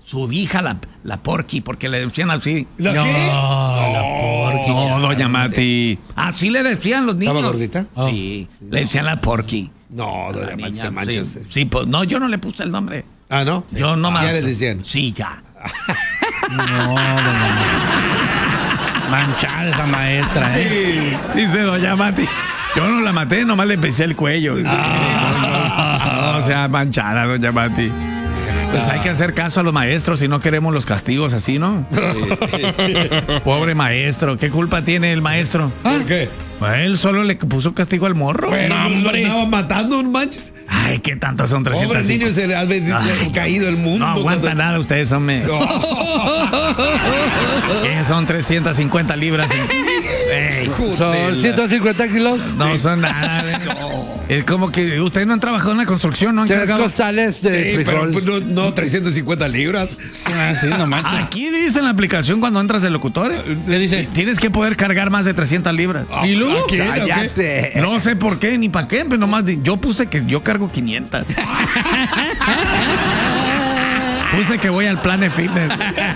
su hija, la Porky, porque le decían así. ¿La qué? La Porky. No, doña Mati. Así le decían los niños. ¿Estaba gordita? Sí, le decían la Porky. No, doña Mati, se mancha sí, usted. sí, pues no, yo no le puse el nombre. Ah, ¿no? Yo nomás. Ya les decían. Sí, ya. No, manchada esa maestra, Dice doña Mati. Yo no la maté, nomás le pisé el cuello. No sea manchada, doña Mati. Pues hay que hacer caso a los maestros si no queremos los castigos así, ¿no? Pobre maestro, ¿qué culpa tiene el maestro? ¿Por qué? Él solo le puso castigo al morro. Pero lo andaba matando un manches. Ay, ¿qué tanto son 305? Pobre niño, se le ha caído el mundo. No aguanta nada ustedes, hombre. ¿Qué son 350 libras? Ey, Son 150 kilos. no son nada. Es como que ustedes no han trabajado en la construcción, no han 3 cargado. costales de Sí, pero frijol. no 350 libras. Ah, sí, no manches. Aquí dice en la aplicación cuando entras de locutor, Le dice, tienes que poder cargar más de 300 libras. ¿y luego? ¿A quién, o qué? Cállate. No sé por qué ni para qué, pero nomás yo puse que yo cargo 500. Puse que voy al Planet Fitness.